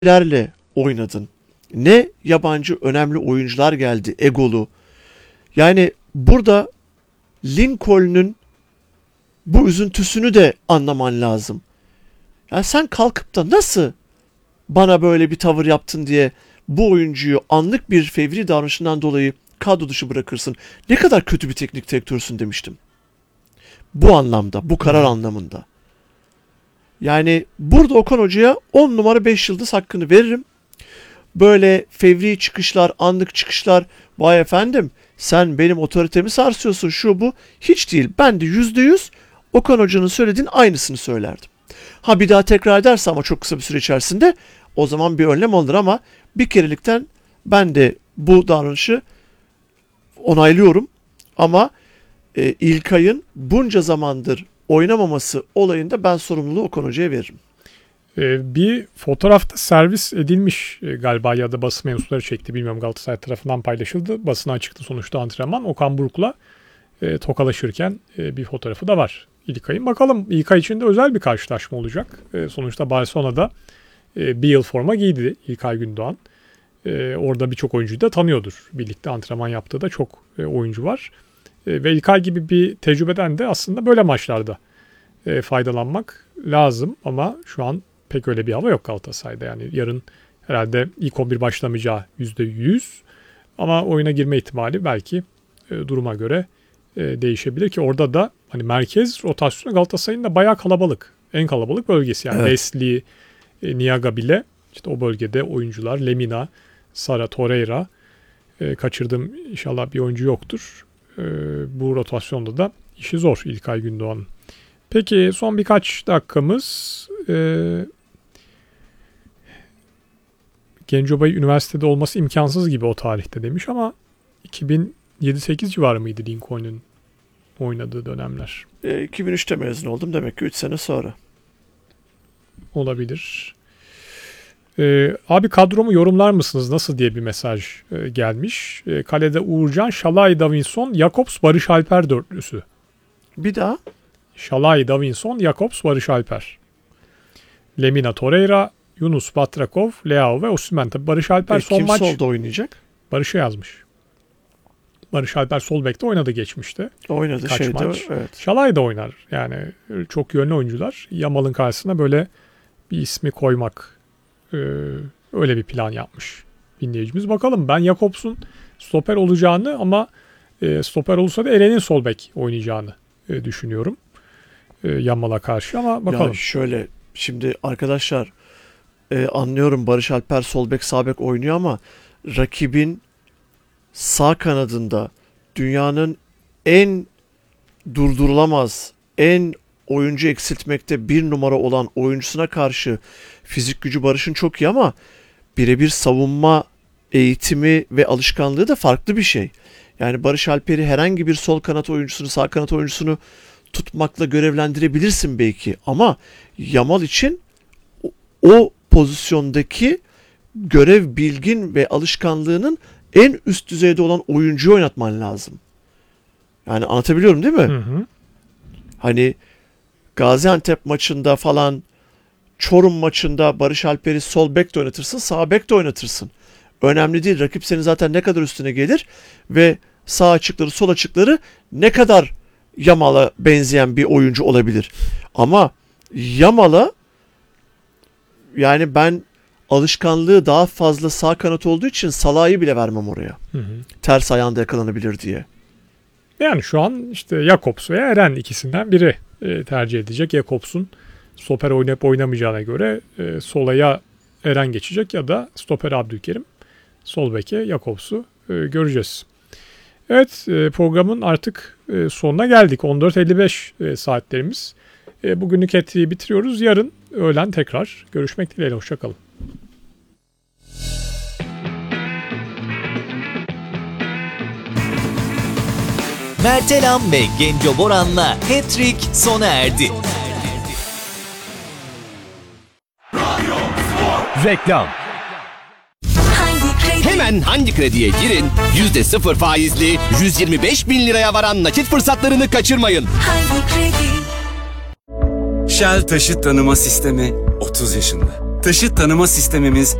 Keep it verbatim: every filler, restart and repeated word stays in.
lerle oynadın. Ne yabancı önemli oyuncular geldi, egolu. Yani burada Lincoln'un bu üzüntüsünü de anlaman lazım. Yani sen kalkıp da nasıl bana böyle bir tavır yaptın diye bu oyuncuyu anlık bir fevri davranışından dolayı kadro dışı bırakırsın. Ne kadar kötü bir teknik direktörsün demiştim. Bu anlamda, bu karar anlamında. Yani burada Okan Hoca'ya on numara beş yıldız hakkını veririm. Böyle fevri çıkışlar, anlık çıkışlar, vay efendim sen benim otoritemi sarsıyorsun şu bu, hiç değil. Ben de yüzde yüz Okan Hoca'nın söylediğin aynısını söylerdim. Ha bir daha tekrar ederse ama çok kısa bir süre içerisinde o zaman bir önlem alınır ama bir kerelikten ben de bu davranışı onaylıyorum. Ama e, İlkay'ın bunca zamandır oynamaması olayında ben sorumluluğu Okan Hoca'ya veririm. Ee, bir fotoğrafta servis edilmiş e, galiba ya da basın mensupları çekti. Bilmiyorum, Galatasaray tarafından paylaşıldı. Basına çıktı sonuçta antrenman. Okan Buruk'la e, tokalaşırken e, bir fotoğrafı da var İlkay'ın. Bakalım İlkay için de özel bir karşılaşma olacak. E, sonuçta Barcelona'da e, bir yıl forma giydi İlkay Gündoğan. E, orada birçok oyuncuyu da tanıyordur. Birlikte antrenman yaptığı da çok e, oyuncu var. E, ve İlkay gibi bir tecrübeden de aslında böyle maçlarda e, faydalanmak lazım. Ama şu an pek öyle bir hava yok Galatasaray'da. Yani yarın herhalde ilk on bir başlamayacağı yüzde yüz. Ama oyuna girme ihtimali belki e, duruma göre e, değişebilir ki orada da hani merkez rotasyonu Galatasaray'ın da bayağı kalabalık. En kalabalık bölgesi yani. Evet. Wesley, e, Niaga bile işte o bölgede oyuncular. Lemina, Sara, Torreira. E, kaçırdığım inşallah bir oyuncu yoktur. E, bu rotasyonda da işi zor İlkay Gündoğan'ın. Peki son birkaç dakikamız. E, Gencebay üniversitede olması imkansız gibi o tarihte demiş ama iki bin yedi sekiz civarı mıydı Lincoln'un oynadığı dönemler? E, iki bin üçte mezun oldum demek ki üç sene sonra. Olabilir. Ee, abi kadromu yorumlar mısınız nasıl diye bir mesaj e, gelmiş. E, kalede Uğurcan, Şalay, Davinson, Jakobs, Barış Alper dörtlüsü. Bir daha. Şalay, Davinson, Jakobs, Barış Alper. Lemina, Torreira, Yunus, Batrakov, Leao ve Osimhen. Tabii Barış Alper E, son kim maç solda oynayacak? Barış'ı yazmış. Barış Alper sol bekte oynadı geçmişte. Oynadı Kaç şeyde. maç. Evet. Şalay da oynar. Yani çok yönlü oyuncular. Yamal'ın karşısına böyle bir ismi koymak e, öyle bir plan yapmış dinleyicimiz. Bakalım, ben Jakobs'un stoper olacağını ama e, stoper olursa da Eren'in sol bek oynayacağını e, düşünüyorum. E, Yamal'a karşı ama bakalım. Ya şöyle şimdi arkadaşlar e, anlıyorum Barış Alper sol bek sağ bek oynuyor ama rakibin sağ kanadında dünyanın en durdurulamaz, en oyuncu eksiltmekte bir numara olan oyuncusuna karşı fizik gücü Barış'ın çok iyi ama birebir savunma eğitimi ve alışkanlığı da farklı bir şey. Yani Barış Alper'i herhangi bir sol kanat oyuncusunu, sağ kanat oyuncusunu tutmakla görevlendirebilirsin belki ama Yamal için o, o pozisyondaki görev bilgin ve alışkanlığının en üst düzeyde olan oyuncuyu oynatman lazım. Yani anlatabiliyorum değil mi? Hı hı. Hani Gaziantep maçında falan, Çorum maçında Barış Alper'i sol bek de oynatırsın, sağ bek de oynatırsın. Önemli değil. Rakip senin zaten ne kadar üstüne gelir ve sağ açıkları, sol açıkları ne kadar Yamal'a benzeyen bir oyuncu olabilir. Ama Yamal'a yani ben alışkanlığı daha fazla sağ kanat olduğu için Salah'ı bile vermem oraya. Hı hı. Ters ayağında yakalanabilir diye. Yani şu an işte Jakobs veya Eren ikisinden biri e, tercih edecek. Jakobs'un stoper oynayıp oynamayacağına göre e, sola ya Eren geçecek ya da stoper Abdülkerim. Sol beke Jakobs'u e, göreceğiz. Evet, e, programın artık e, sonuna geldik. on dört elli beş e, saatlerimiz. E, bugünlük ettiği bitiriyoruz. Yarın öğlen tekrar görüşmek dileğiyle. Hoşçakalın. Mert Elam ve Genco Boran'la Hat-Trick sona erdi. Reklam. Hemen Hangi Kredi'ye girin, yüzde sıfır faizli yüz yirmi beş bin liraya varan nakit fırsatlarını kaçırmayın. Shell taşıt tanıma sistemi otuz yaşında. Taşıt tanıma sistemimiz